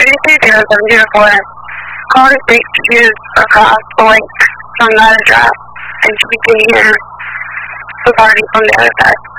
330-704. Call to speak to choose across the link from that address and speak in here the party from the other side.